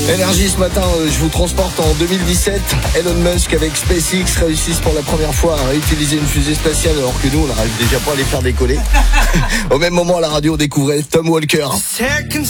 Énergie ce matin, je vous transporte en 2017. Elon Musk avec SpaceX réussissent pour la première fois à réutiliser une fusée spatiale alors que nous on n'arrive déjà pas à les faire décoller. Au même moment à la radio on découvrait Tom Walker.